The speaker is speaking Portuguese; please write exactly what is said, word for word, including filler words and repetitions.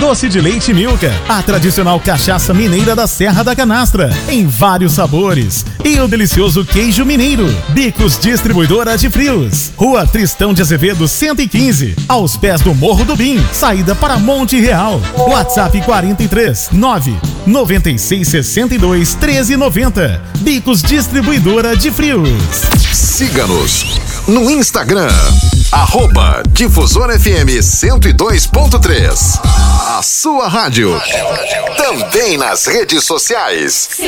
Doce de leite Milka, a tradicional cachaça mineira da Serra da Canastra, em vários sabores. E o delicioso queijo mineiro. Bicos Distribuidora de Frios. Rua Tristão de Azevedo cento e quinze, aos pés do Morro do Bim, saída para Monte Real. WhatsApp quarenta e três, nove, noventa e seis, sessenta e dois, treze, noventa. Bicos Distribuidora de Frios. Siga-nos no Instagram, arroba Difusora F M cento e dois ponto três. A sua rádio. Também nas redes sociais.